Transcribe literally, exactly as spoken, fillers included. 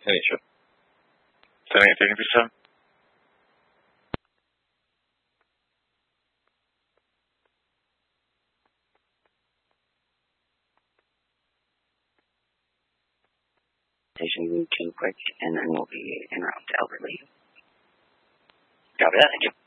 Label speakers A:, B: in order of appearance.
A: Inizio. Tenete in fissa?
B: Station too quick, and then we'll be en route to Elderly. Copy that. Thank you.